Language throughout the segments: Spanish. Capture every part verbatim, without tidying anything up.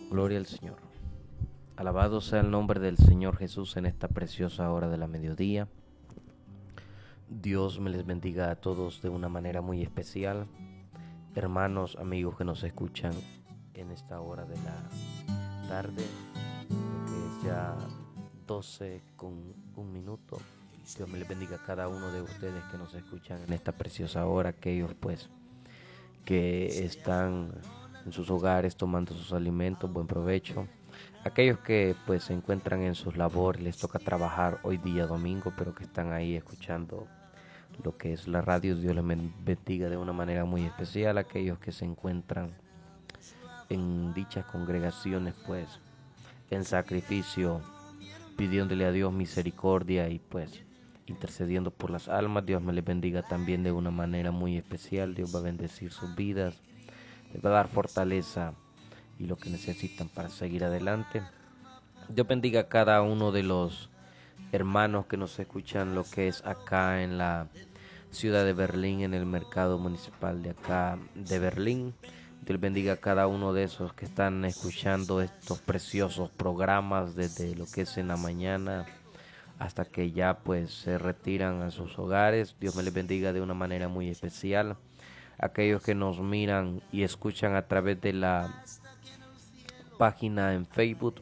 Gloria al Señor. Alabado sea el nombre del Señor Jesús en esta preciosa hora de la mediodía. Dios me les bendiga a todos de una manera muy especial. Hermanos, amigos que nos escuchan en esta hora de la tarde, que es ya doce con un minuto. Dios me les bendiga a cada uno de ustedes que nos escuchan en esta preciosa hora, aquellos pues que están en sus hogares tomando sus alimentos, buen provecho. Aquellos que pues se encuentran en sus labores, les toca trabajar hoy día domingo, pero que están ahí escuchando lo que es la radio, Dios les bendiga de una manera muy especial. Aquellos que se encuentran en dichas congregaciones pues en sacrificio, pidiéndole a Dios misericordia y pues intercediendo por las almas, Dios me les bendiga también de una manera muy especial. Dios va a bendecir sus vidas, les va a dar fortaleza y lo que necesitan para seguir adelante. Dios bendiga a cada uno de los hermanos que nos escuchan lo que es acá en la ciudad de Berlín, en el mercado municipal de acá de Berlín. Dios bendiga a cada uno de esos que están escuchando estos preciosos programas desde lo que es en la mañana hasta que ya pues se retiran a sus hogares. Dios me les bendiga de una manera muy especial. Aquellos que nos miran y escuchan a través de la página en Facebook,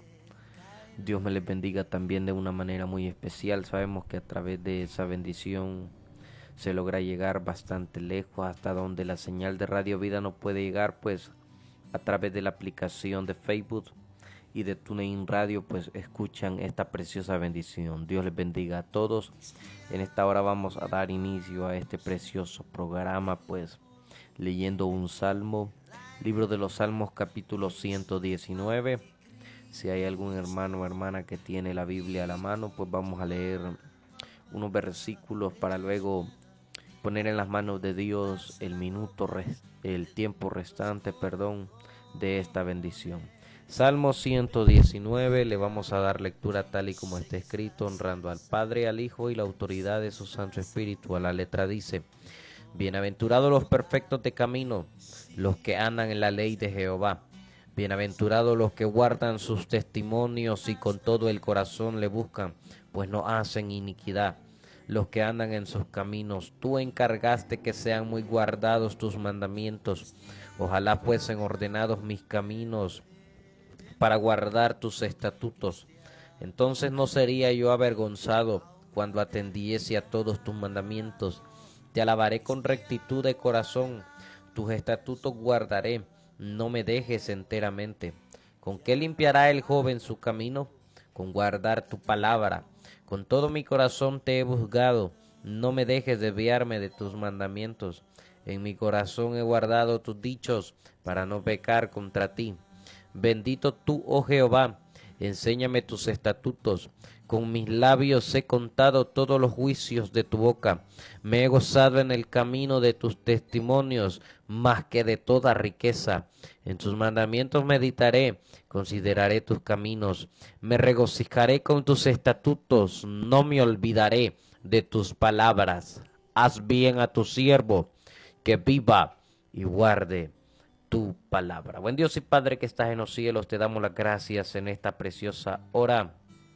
Dios me les bendiga también de una manera muy especial. Sabemos que a través de esa bendición se logra llegar bastante lejos, hasta donde la señal de Radio Vida no puede llegar, pues a través de la aplicación de Facebook y de TuneIn Radio, pues escuchan esta preciosa bendición. Dios les bendiga a todos. En esta hora vamos a dar inicio a este precioso programa, pues leyendo un salmo, libro de los Salmos, capítulo ciento diecinueve. Si hay algún hermano o hermana que tiene la Biblia a la mano, pues vamos a leer unos versículos para luego poner en las manos de Dios el minuto, el tiempo restante, perdón, de esta bendición. Salmo ciento diecinueve, le vamos a dar lectura tal y como está escrito, honrando al Padre, al Hijo y la autoridad de su Santo Espíritu. A la letra dice: bienaventurados los perfectos de camino, los que andan en la ley de Jehová. Bienaventurados los que guardan sus testimonios y con todo el corazón le buscan, pues no hacen iniquidad. Los que andan en sus caminos, tú encargaste que sean muy guardados tus mandamientos. Ojalá fuesen ordenados mis caminos para guardar tus estatutos. Entonces no sería yo avergonzado cuando atendiese a todos tus mandamientos. Te alabaré con rectitud de corazón, tus estatutos guardaré, no me dejes enteramente. ¿Con qué limpiará el joven su camino? Con guardar tu palabra. Con todo mi corazón te he buscado, no me dejes desviarme de tus mandamientos. En mi corazón he guardado tus dichos para no pecar contra ti. Bendito tú, oh Jehová, enséñame tus estatutos. Con mis labios he contado todos los juicios de tu boca. Me he gozado en el camino de tus testimonios, más que de toda riqueza. En tus mandamientos meditaré, consideraré tus caminos. Me regocijaré con tus estatutos, no me olvidaré de tus palabras. Haz bien a tu siervo, que viva y guarde tu palabra. Buen Dios y Padre que estás en los cielos, te damos las gracias en esta preciosa hora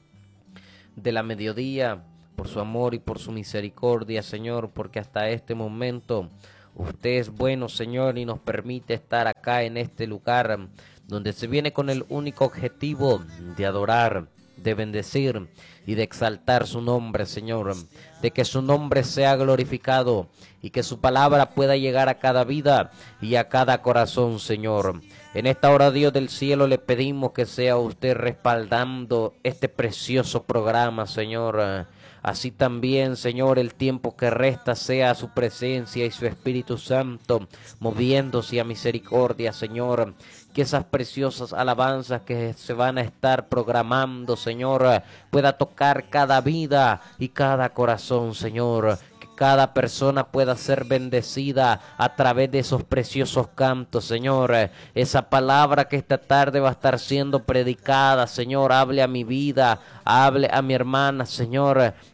de la mediodía, por su amor y por su misericordia, Señor, porque hasta este momento usted es bueno, Señor, y nos permite estar acá en este lugar donde se viene con el único objetivo de adorar, de bendecir y de exaltar su nombre, Señor, de que su nombre sea glorificado y que su palabra pueda llegar a cada vida y a cada corazón, Señor. En esta hora, Dios del cielo, le pedimos que sea usted respaldando este precioso programa, Señor. Así también, Señor, el tiempo que resta sea su presencia y su Espíritu Santo moviéndose a misericordia, Señor. Que esas preciosas alabanzas que se van a estar programando, Señor, pueda tocar cada vida y cada corazón, Señor. Que cada persona pueda ser bendecida a través de esos preciosos cantos, Señor. Esa palabra que esta tarde va a estar siendo predicada, Señor, hable a mi vida, hable a mi hermana, Señor.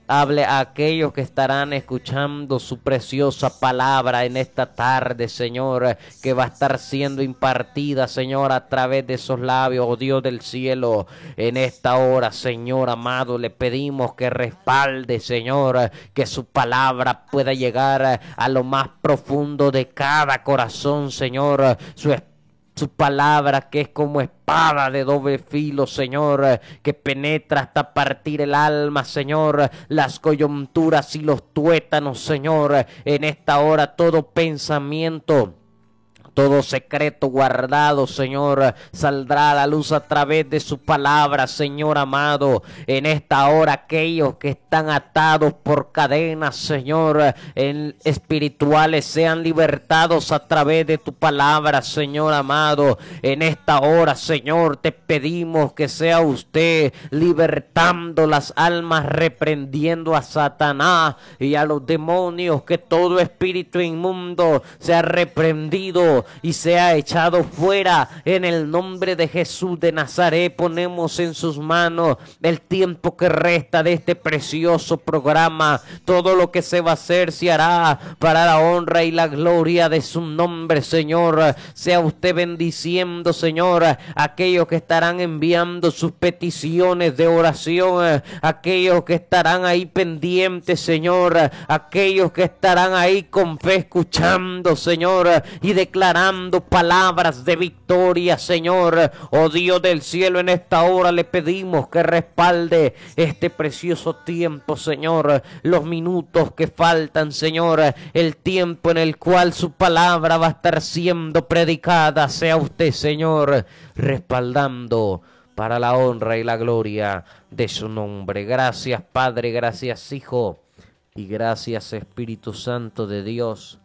hable a aquellos que estarán escuchando su preciosa palabra en esta tarde, Señor, que va a estar siendo impartida, Señor, a través de esos labios, oh Dios del cielo. En esta hora, Señor amado, le pedimos que respalde, Señor, que su palabra pueda llegar a lo más profundo de cada corazón, Señor. Su Su palabra que es como espada de doble filo, Señor, que penetra hasta partir el alma, Señor, las coyunturas y los tuétanos, Señor. En esta hora todo pensamiento, todo secreto guardado, Señor, saldrá a la luz a través de su palabra, Señor amado. En esta hora aquellos que están atados por cadenas, Señor, en espirituales, sean libertados a través de tu palabra, Señor amado. En esta hora, Señor, te pedimos que sea usted libertando las almas, reprendiendo a Satanás y a los demonios, que todo espíritu inmundo sea reprendido y sea echado fuera en el nombre de Jesús de Nazaret. Ponemos en sus manos el tiempo que resta de este precioso programa. Todo lo que se va a hacer se hará para la honra y la gloria de su nombre, Señor. Sea usted bendiciendo, Señor, a aquellos que estarán enviando sus peticiones de oración, aquellos que estarán ahí pendientes, Señor, aquellos que estarán ahí con fe escuchando, Señor, y declarando palabras de victoria, Señor. Oh Dios del cielo, en esta hora le pedimos que respalde este precioso tiempo, Señor, los minutos que faltan, Señor, el tiempo en el cual su palabra va a estar siendo predicada. Sea usted, Señor, respaldando para la honra y la gloria de su nombre. Gracias, Padre, gracias, Hijo, y gracias, Espíritu Santo de Dios.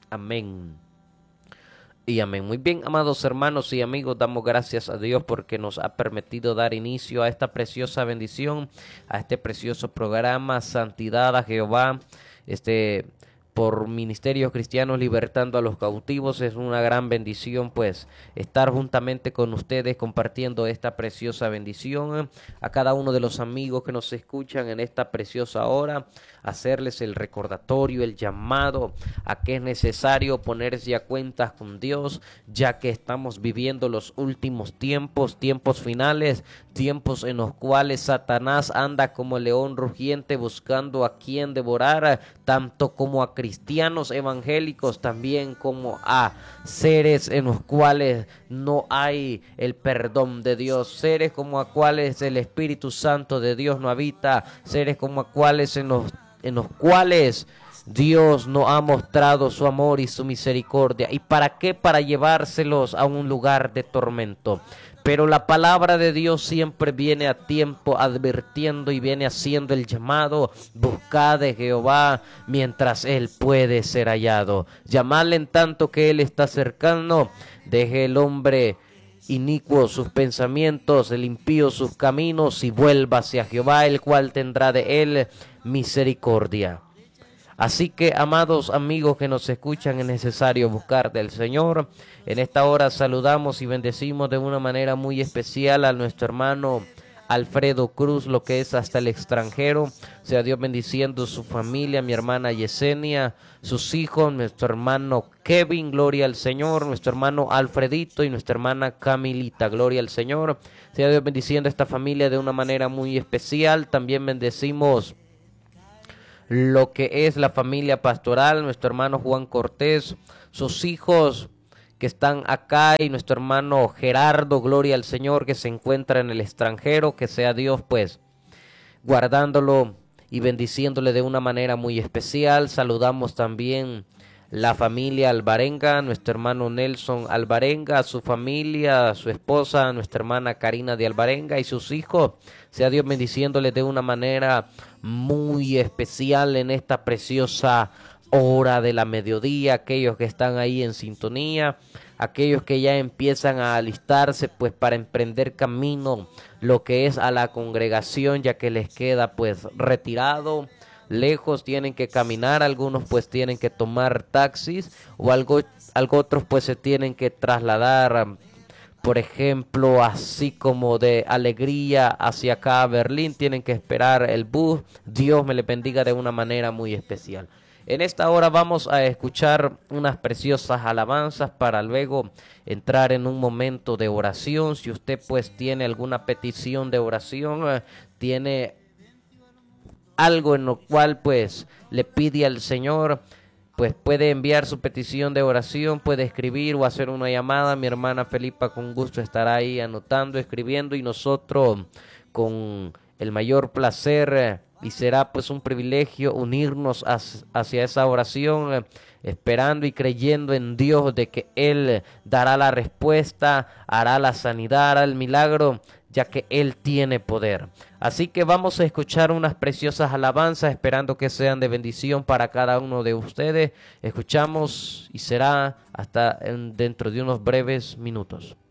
Amén y amén. Muy bien, amados hermanos y amigos, damos gracias a Dios porque nos ha permitido dar inicio a esta preciosa bendición, a este precioso programa, Santidad a Jehová, este por Ministerios Cristianos Libertando a los Cautivos. Es una gran bendición pues estar juntamente con ustedes compartiendo esta preciosa bendición. A cada uno de los amigos que nos escuchan en esta preciosa hora, hacerles el recordatorio, el llamado a que es necesario ponerse a cuentas con Dios, ya que estamos viviendo los últimos tiempos, tiempos finales, tiempos en los cuales Satanás anda como león rugiente buscando a quien devorar, tanto como a cristianos evangélicos, también como a seres en los cuales no hay el perdón de Dios, seres como a cuales el Espíritu Santo de Dios no habita, seres como a cuales en los, en los cuales Dios no ha mostrado su amor y su misericordia. ¿Y para qué? Para llevárselos a un lugar de tormento. Pero la palabra de Dios siempre viene a tiempo advirtiendo y viene haciendo el llamado: buscad de Jehová mientras Él puede ser hallado. Llamadle en tanto que Él está cercano. Deje el hombre inicuo sus pensamientos, el impío sus caminos, y vuelva hacia Jehová, el cual tendrá de él misericordia. Así que, amados amigos que nos escuchan, es necesario buscar del Señor. En esta hora saludamos y bendecimos de una manera muy especial a nuestro hermano Alfredo Cruz, lo que es hasta el extranjero. Sea Dios bendiciendo su familia, mi hermana Yesenia, sus hijos, nuestro hermano Kevin, gloria al Señor, nuestro hermano Alfredito y nuestra hermana Camilita, gloria al Señor. Sea Dios bendiciendo a esta familia de una manera muy especial. También bendecimos lo que es la familia pastoral, nuestro hermano Juan Cortés, sus hijos que están acá, y nuestro hermano Gerardo, gloria al Señor, que se encuentra en el extranjero. Que sea Dios pues guardándolo y bendiciéndole de una manera muy especial. Saludamos también la familia Alvarenga, nuestro hermano Nelson Alvarenga, su familia, su esposa, nuestra hermana Karina de Alvarenga y sus hijos. Sea Dios bendiciéndole de una manera muy especial en esta preciosa hora de la mediodía. Aquellos que están ahí en sintonía, aquellos que ya empiezan a alistarse pues para emprender camino lo que es a la congregación, ya que les queda pues retirado, lejos, tienen que caminar, algunos pues tienen que tomar taxis, o algo, algo otros pues se tienen que trasladar por ejemplo, así como de alegría hacia acá a Berlín, tienen que esperar el bus. Dios me le bendiga de una manera muy especial. En esta hora vamos a escuchar unas preciosas alabanzas para luego entrar en un momento de oración. Si usted pues tiene alguna petición de oración, eh, tiene algo en lo cual pues le pide al Señor, pues puede enviar su petición de oración, puede escribir o hacer una llamada. Mi hermana Felipa con gusto estará ahí anotando, escribiendo, y nosotros con el mayor placer, eh, y será pues un privilegio unirnos hacia esa oración, eh, esperando y creyendo en Dios de que Él dará la respuesta, hará la sanidad, hará el milagro, ya que Él tiene poder. Así que vamos a escuchar unas preciosas alabanzas, esperando que sean de bendición para cada uno de ustedes. Escuchamos y será hasta en, dentro de unos breves minutos.